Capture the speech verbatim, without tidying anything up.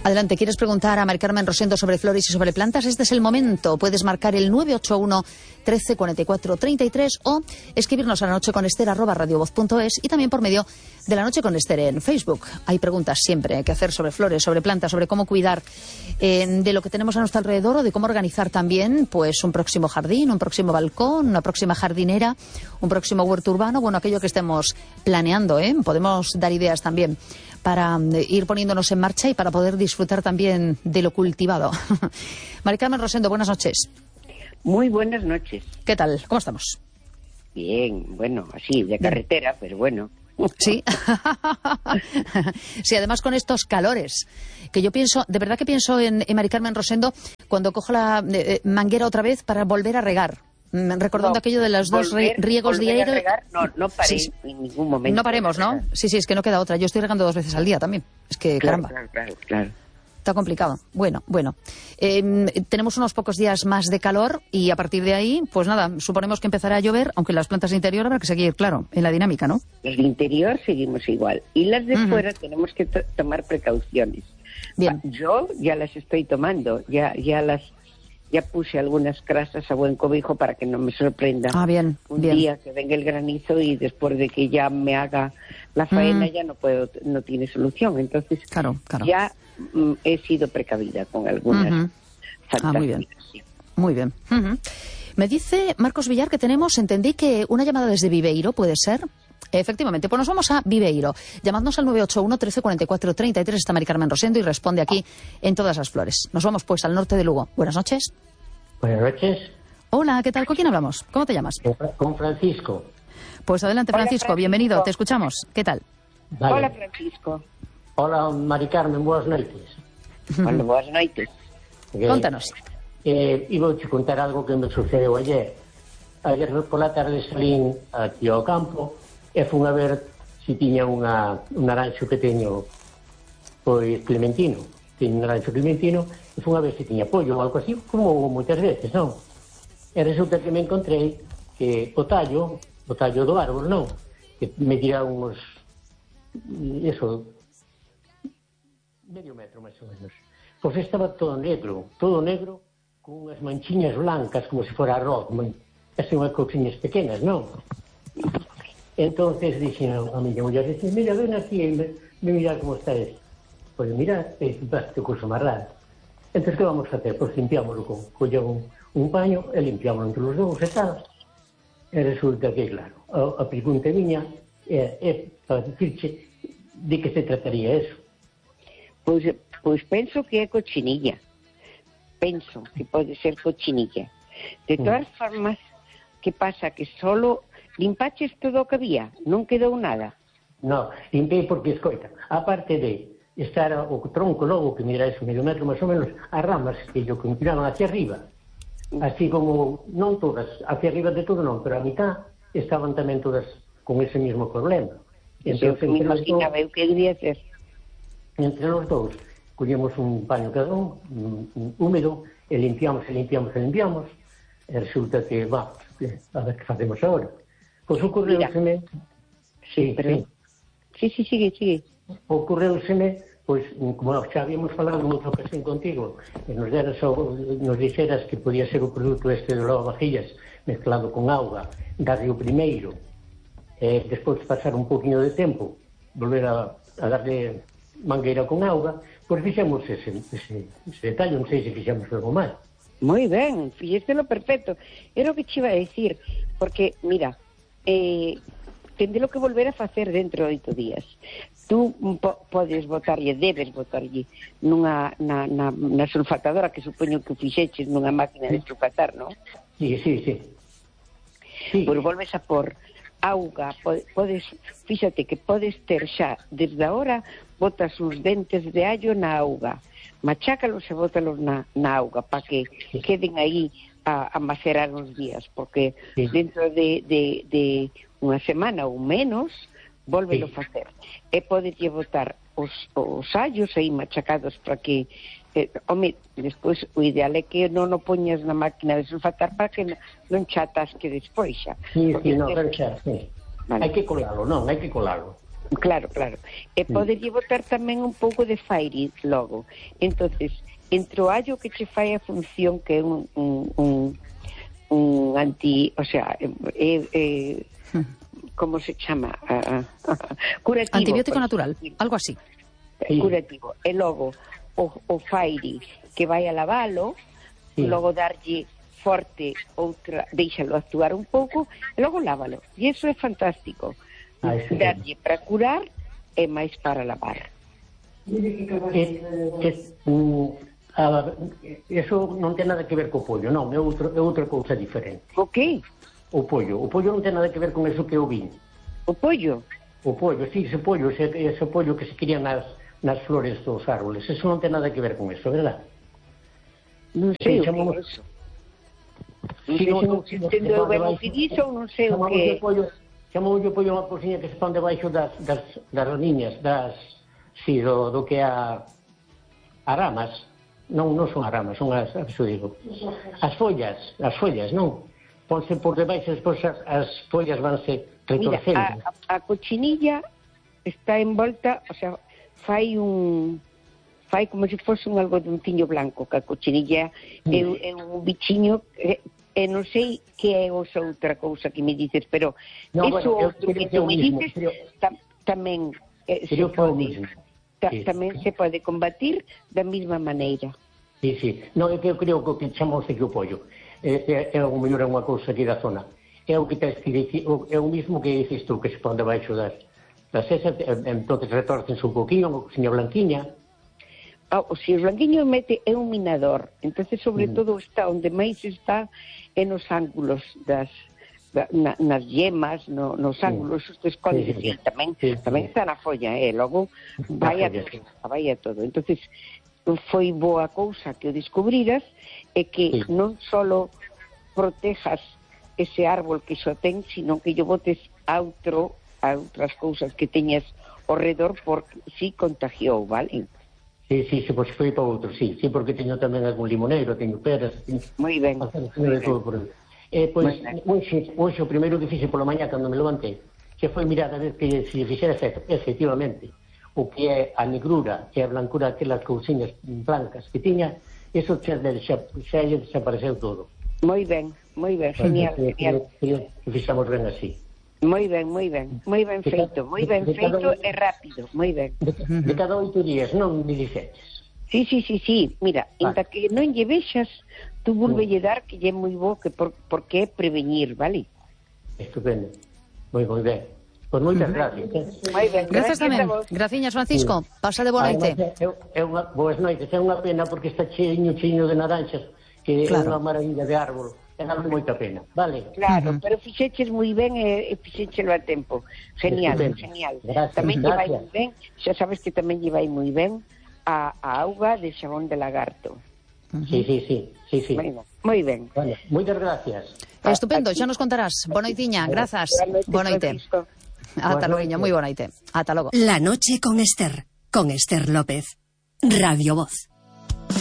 Adelante, ¿quieres preguntar a Mari Carmen Rosendo sobre flores y sobre plantas? Este es el momento. Puedes marcar el nueve ocho uno, trece, cuarenta y cuatro, treinta y tres o escribirnos a la noche con Ester arroba radiovoz punto es y también por medio de La Noche con Ester en Facebook. Hay preguntas siempre que hacer sobre flores, sobre plantas, sobre cómo cuidar eh, de lo que tenemos a nuestro alrededor o de cómo organizar también pues un próximo jardín, un próximo balcón, una próxima jardinera, un próximo huerto urbano, bueno, aquello que estemos planeando, ¿eh? Podemos dar ideas también para ir poniéndonos en marcha y para poder disfrutar también de lo cultivado. Mari Carmen Rosendo, buenas noches. Muy buenas noches. ¿Qué tal? ¿Cómo estamos? Bien, bueno, así, de carretera, pero bueno. Sí. Sí, además con estos calores, que yo pienso, de verdad que pienso en, en Mari Carmen Rosendo cuando cojo la eh, manguera otra vez para volver a regar. Recordando no, aquello de los dos volver, riegos diarios. No, no paré sí, en ningún momento. No paremos, ¿no? Sí, sí, es que no queda otra. Yo estoy regando dos veces al día también. Es que, claro, caramba. Claro, claro, claro. Está complicado. Bueno, bueno. Eh, tenemos unos pocos días más de calor y a partir de ahí, pues nada, suponemos que empezará a llover, aunque las plantas de interior habrá que seguir, claro, en la dinámica, ¿no? Las de interior seguimos igual. Y las de uh-huh. fuera tenemos que to- tomar precauciones. Bien. Yo ya las estoy tomando. Ya, ya las... Ya puse algunas crasas a buen cobijo para que no me sorprenda ah, bien, un bien. día que venga el granizo y después de que ya me haga la faena mm. ya no puedo, no tiene solución. Entonces claro, claro. ya mm, he sido precavida con algunas uh-huh. fantasías. Ah, muy bien. Muy bien. Uh-huh. Me dice Marcos Villar que tenemos, entendí que una llamada desde Viveiro, ¿puede ser? Efectivamente, pues nos vamos a Viveiro. Llamadnos al nueve ocho uno, trece, cuarenta y cuatro, treinta y tres. Está Mari Carmen Rosendo y responde aquí en Todas las Flores. Nos vamos pues al norte de Lugo. Buenas noches. Buenas noches. Hola, ¿qué tal? ¿Con quién hablamos? ¿Cómo te llamas? Con Francisco. Pues adelante, Francisco. Hola, Francisco. Bienvenido. Te escuchamos. ¿Qué tal? Vale. Hola, Francisco. Hola, Mari Carmen. Buenas noites. Hola, buenas noites. Okay. Contanos. Eh, iba a contar algo que me sucedeu ayer. Ayer por la tarde salín aquí ao campo e fun a ver se tiña unha, un naranxo que teño pois clementino. Teño un naranxo clementino e fun a ver se tiña pollo ou algo así, como moitas veces, non? E resulta que me encontrei que o tallo, o tallo do árbol, non? Que me tira uns, eso, medio metro máis ou menos. Pois estaba todo negro, todo negro, con unhas manchiñas blancas como se fora arroz, así unhas cousiñas pequenas, non? Entonces dixen a miña muller, dixen, mira, ven aquí e me, me mira como está esto. Pois mira, é este curso máis raro. Entón, que vamos a facer? Pois limpiámoslo con, colla un, un paño e limpiámoslo entre os dous e tal. E resulta que, claro, a, a pregunta miña é, é para dicirche de que se trataría eso. Pois, pois penso que é cochinilla. Penso que pode ser cochinilla. De todas mm. formas, que pasa? Que solo limpaches todo o que había? Non quedou nada? No, limpei porque, escoita, aparte de estar o tronco logo, que mira eso, medio metro máis ou menos, as ramas que yo continuaban hacia arriba, así como, non todas, hacia arriba de todo non, pero a mitad estaban tamén todas con ese mismo problema. Entón, me imaginaba eu que debía ser. Entre os dous, collemos un paño cada un, un húmedo, e limpiamos, e limpiamos, e limpiamos, e resulta que, va, a ver que facemos agora. Pois ocorreuseme... Sí, pero... sí, sí, sigue, sigue. Ocorreuseme, pois, como xa habíamos falado en outra ocasión contigo, e nos, deras, nos dixeras que podía ser o produto este de lavavajillas mezclado con auga, darlle o primeiro, e despois pasar un poquinho de tempo, volver a, a darle mangueira con auga, pois fixemos ese, ese, ese detalle, non sei se fixemos algo máis. Moi ben, fixéstelo perfecto. Era o que che iba a decir, porque, mira, eh, tendelo que volver a facer dentro de oito días. Tú po- podes botarlle, debes botarlle nunha, na, na, na sulfatadora, que supoño que o fixeches nunha máquina de sulfatar, non? Sí, sí, sí. sí. Pois volves a por auga, podes, fíxate que podes ter xa, desde agora, botas uns dentes de allo na auga, machácalos e bótalos na, na auga, para que queden aí a, a macerar uns días, porque sí. dentro de, de, de unha semana ou menos, volvelo sí. facer. E podeslle botar os, os allos aí machacados para que, eh, home, despois o ideal é que non o poñas na máquina de sulfatar para que non, non chatas que despois xa. Sí, sí, no, pero xa, sí. Vale. Hai que colalo, non, hai que colalo. Claro, claro. E poderlle botar tamén un pouco de fairy logo. Entonces, entre o allo que che fai a función que é un, un, un, un anti, o sea, é, é, como se chama? Uh, curativo. Antibiótico natural, algo así. Sí. Curativo. E logo o, o fairy que vai a lavalo, sí. Logo darlle forte outra, deixalo actuar un pouco e logo lávalo. E iso é fantástico. Ah, darlle para curar e máis para lavar. Que, que, um, a, eso non ten nada que ver co pollo, non, é, outro, é outra cousa diferente. O que? O pollo, o pollo non ten nada que ver con eso que eu vin. O pollo? O pollo, sí, ese pollo, ese, ese pollo que se cría nas, nas flores dos árboles, eso non ten nada que ver con eso, verdad? Non sei sí, o chamamos... que é eso. Non sei no, se entendo ben o que dixo ou non sei o que... Chamamos o pollo unha cousiña que se pon debaixo das, das, das niñas, das, sí, do, do que a, a ramas, non, non son as ramas, son as, as, digo, as follas, as follas, non? Ponse por debaixo, despois as, as follas vanse retorcendo. Mira, a, a cochinilla está envolta, o sea, fai un... fai como se fose un algodonciño blanco, que a cochinilla é, é un bichiño... Eh, e non sei que é esa outra cousa que me dices, pero no, eso bueno, outro que tú me dices pero, tam, tamén eh, se pode ta, sí, tamén sí. Se pode combatir da mesma maneira. Sí, sí. No, é que eu creo que o que chamamos aquí o pollo é, é, é algo mellor, é unha cousa aquí da zona. É o que tens que dicir, é o mismo que dices tú, que se pon debaixo das, das esas, entonces retorcense un poquinho, unha cousiña blanquiña. Ah, o si o blanquiño mete é un minador, entonces sobre mm. todo está onde máis está é nos ángulos das da, na, nas yemas, no, nos ángulos sí. Os escondes, sí, sí, sí. Tamén, sí, tamén sí. Está na folla, eh, logo vai a todo, vai a todo. Entonces foi boa cousa que o descubriras e que sí. Non solo protejas ese árbol que xo ten, sino que yo botes a outro, a outras cousas que teñas ao redor porque si contagiou, vale? Sí, sí, sí, pois foi para outro, sí, sí, porque teño tamén algún limoneiro, teño peras, teño... Moi ben, moi ben. Por... Eh, pois, hoxe, hoxe, o primeiro que fixe pola mañá, cando me levantei, que foi mirar a ver que se fixera efecto, efectivamente, o que é a negrura e a blancura, aquelas cousiñas blancas que tiña, eso xa, xa, xa desapareceu todo. Moi ben, moi ben, genial, pues, genial. Que, que fixamos ben así. Moi ben, moi ben, moi ben feito, moi ben feito e rápido, moi ben. De, de cada oito días, non me dixetes? Sí, sí, sí, sí, mira, vale. Inta que non lle vexas, tú volvelle dar que lle moi bo, que por, porque é prevenir, vale? Estupendo, moi moi ben. Pois moitas gracias. Moi ben, gracias tamén. Graciñas, Francisco. Sí. Pasa de boa noite. É, é unha, boas noites, é unha pena porque está cheiño, cheiño de naranxas, que claro. É unha maravilla de árbol. É algo moita pena, vale? Claro, uh-huh. Pero fixeches moi ben e, e fixéchelo a tempo. Genial, Estupendo. Genial. Gracias, tamén lle vai moi ben, xa sabes que tamén lle vai moi ben a, a auga de xabón de lagarto. Uh-huh. Sí, sí, sí, sí, sí. Moi ben. Moi ben. Vale, moitas gracias. Estupendo, xa nos contarás. Boa noitiña, grazas. Boa noite. Ata logo, moi boa noite. Ata logo. La noche con Ester, con Ester López. Radio Voz.